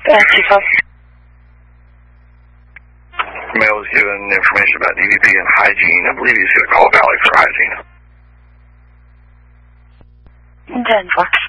Chief. Male was given information about DVP and hygiene. I believe he's going to call Valley for hygiene. 10-4.